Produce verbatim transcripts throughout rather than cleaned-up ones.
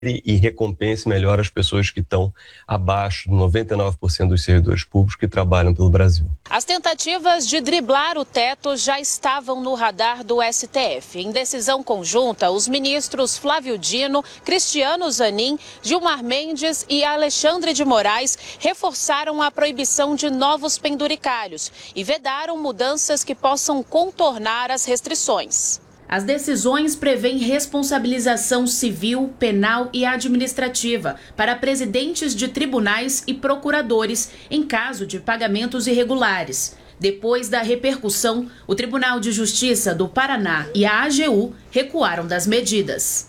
e recompense melhor as pessoas que estão abaixo de noventa e nove por cento dos servidores públicos que trabalham pelo Brasil. As tentativas de driblar o teto já estavam no radar do S T F. Em decisão conjunta, os ministros Flávio Dino, Cristiano Zanin, Gilmar Mendes e Alexandre de Moraes reforçaram a proibição de novos penduricalhos e vedaram mudanças que possam contornar as restrições. As decisões prevêem responsabilização civil, penal e administrativa para presidentes de tribunais e procuradores em caso de pagamentos irregulares. Depois da repercussão, o Tribunal de Justiça do Paraná e a A G U recuaram das medidas.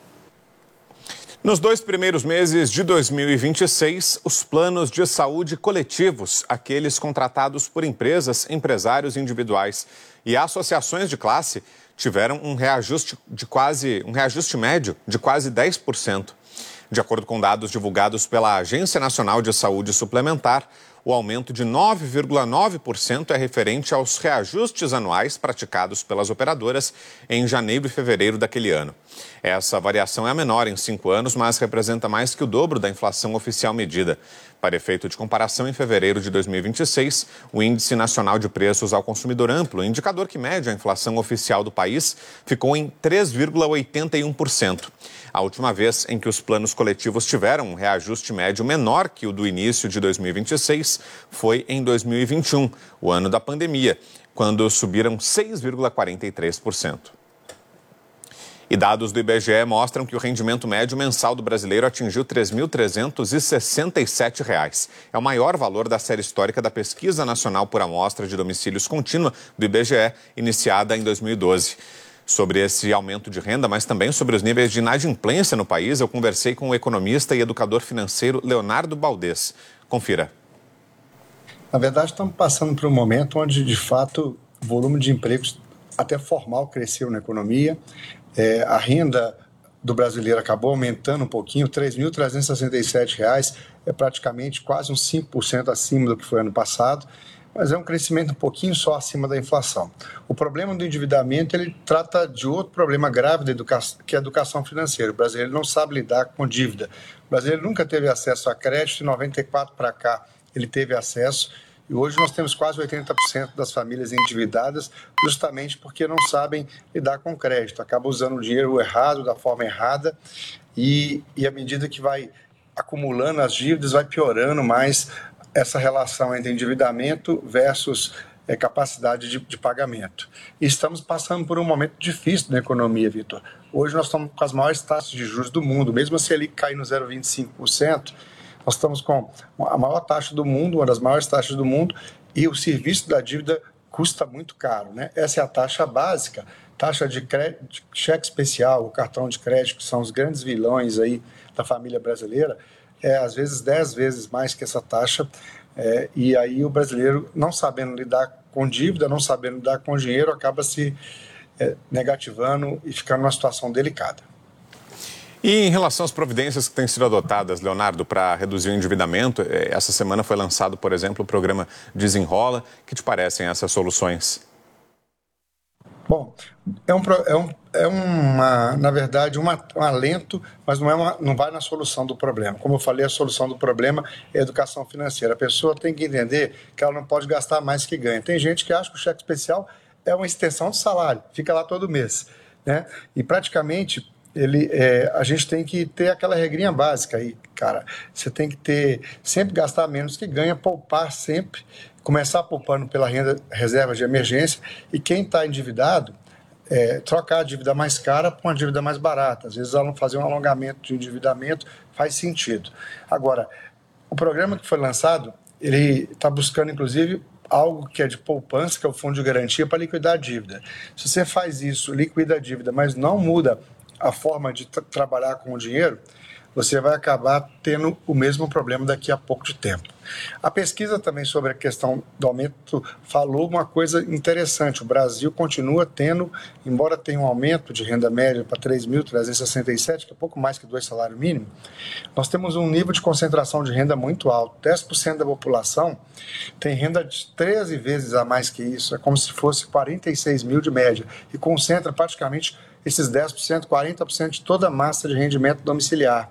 Nos dois primeiros meses de dois mil e vinte e seis, os planos de saúde coletivos, aqueles contratados por empresas, empresários individuais e associações de classe, tiveram um reajuste de quase um reajuste médio de quase dez por cento. De acordo com dados divulgados pela Agência Nacional de Saúde Suplementar, o aumento de nove vírgula nove por cento é referente aos reajustes anuais praticados pelas operadoras em janeiro e fevereiro daquele ano. Essa variação é a menor em cinco anos, mas representa mais que o dobro da inflação oficial medida. Para efeito de comparação, em fevereiro de dois mil e vinte e seis, o Índice Nacional de Preços ao Consumidor Amplo, indicador que mede a inflação oficial do país, ficou em três vírgula oitenta e um por cento. A última vez em que os planos coletivos tiveram um reajuste médio menor que o do início de dois mil e vinte e seis foi em dois mil e vinte e um, o ano da pandemia, quando subiram seis vírgula quarenta e três por cento. E dados do I B G E mostram que o rendimento médio mensal do brasileiro atingiu três mil trezentos e sessenta e sete reais. É o maior valor da série histórica da Pesquisa Nacional por Amostra de Domicílios Contínua do I B G E, iniciada em dois mil e doze. Sobre esse aumento de renda, mas também sobre os níveis de inadimplência no país, eu conversei com o economista e educador financeiro Leonardo Baldez. Confira. Na verdade, estamos passando por um momento onde, de fato, o volume de empregos até formal cresceu na economia. É, a renda do brasileiro acabou aumentando um pouquinho, três mil trezentos e sessenta e sete reais, é praticamente quase uns cinco por cento acima do que foi ano passado, mas é um crescimento um pouquinho só acima da inflação. O problema do endividamento, ele trata de outro problema grave da educação, que é a educação financeira. O brasileiro não sabe lidar com dívida. O brasileiro nunca teve acesso a crédito, de noventa e quatro para cá ele teve acesso, e hoje nós temos quase oitenta por cento das famílias endividadas justamente porque não sabem lidar com crédito, acabam usando o dinheiro errado, da forma errada, e, e à medida que vai acumulando as dívidas, vai piorando mais essa relação entre endividamento versus é, capacidade de, de pagamento. E estamos passando por um momento difícil na economia, Vitor. Hoje nós estamos com as maiores taxas de juros do mundo, mesmo se ele cair no zero vírgula vinte e cinco por cento, nós estamos com a maior taxa do mundo, uma das maiores taxas do mundo, e o serviço da dívida custa muito caro, né? Essa é a taxa básica, taxa de, crédito, de cheque especial, o cartão de crédito, que são os grandes vilões aí da família brasileira, é às vezes dez vezes mais que essa taxa, é, e aí o brasileiro, não sabendo lidar com dívida, não sabendo lidar com dinheiro, acaba se é, negativando e ficando numa situação delicada. E em relação às providências que têm sido adotadas, Leonardo, para reduzir o endividamento, essa semana foi lançado, por exemplo, o programa Desenrola. Que te parecem essas soluções? Bom, é, um, é, um, é uma, na verdade, uma, um alento, mas não, é uma, não vai na solução do problema. Como eu falei, a solução do problema é a educação financeira. A pessoa tem que entender que ela não pode gastar mais que ganha. Tem gente que acha que o cheque especial é uma extensão do salário, fica lá todo mês, né? E praticamente ele, é, a gente tem que ter aquela regrinha básica aí, cara. Você tem que ter, sempre gastar menos que ganha, poupar sempre, começar poupando pela renda reserva de emergência, e quem está endividado, é, trocar a dívida mais cara por uma dívida mais barata. Às vezes, fazer um alongamento de endividamento faz sentido. Agora, o programa que foi lançado, ele está buscando, inclusive, algo que é de poupança, que é o fundo de garantia para liquidar a dívida. Se você faz isso, liquida a dívida, mas não muda a forma de tra- trabalhar com o dinheiro, você vai acabar tendo o mesmo problema daqui a pouco de tempo. A pesquisa também sobre a questão do aumento falou uma coisa interessante. O Brasil continua tendo, embora tenha um aumento de renda média para três mil trezentos e sessenta e sete, que é pouco mais que dois salários mínimos, nós temos um nível de concentração de renda muito alto. dez por cento da população tem renda de treze vezes a mais que isso. É como se fosse quarenta e seis mil de média. E concentra praticamente esses dez por cento, quarenta por cento de toda a massa de rendimento domiciliar.